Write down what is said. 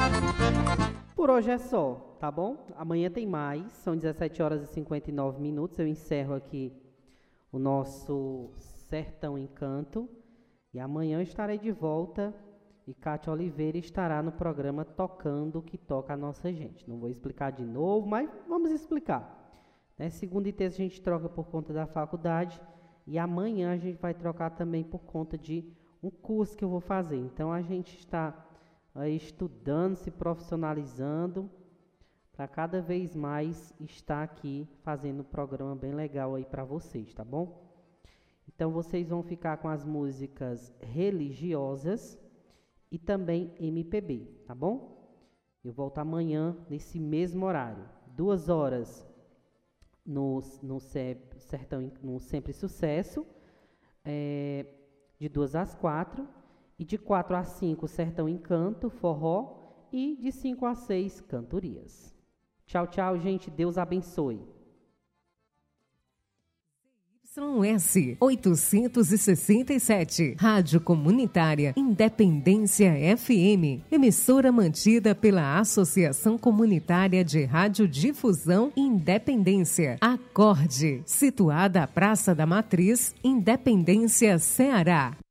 Por hoje é só, tá bom? Amanhã tem mais, são 17 horas e 59 minutos. Eu encerro aqui o nosso Sertão Encanto. E amanhã eu estarei de volta e Cátia Oliveira estará no programa Tocando o que toca a nossa gente. Não vou explicar de novo, mas vamos explicar. Segunda e terça a gente troca por conta da faculdade e amanhã a gente vai trocar também por conta de um curso que eu vou fazer. Então a gente está aí estudando, se profissionalizando para cada vez mais estar aqui fazendo um programa bem legal aí para vocês, tá bom? Então vocês vão ficar com as músicas religiosas e também MPB, tá bom? Eu volto amanhã nesse mesmo horário, 2 horas no Sertão, no Sempre Sucesso, de 2 às 4, e de 4 às 5 Sertão Encanto, forró, e de 5 às 6 cantorias. Tchau, tchau, gente, Deus abençoe. YS 867, Rádio Comunitária Independência FM, emissora mantida pela Associação Comunitária de Radiodifusão Independência, Acorde, situada à Praça da Matriz, Independência, Ceará.